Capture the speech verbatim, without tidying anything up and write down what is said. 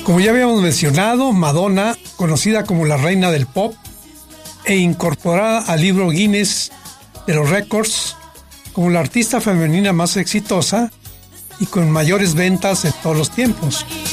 Como ya habíamos mencionado, Madonna, conocida como la reina del pop e incorporada al libro Guinness de los récords como la artista femenina más exitosa y con mayores ventas de todos los tiempos.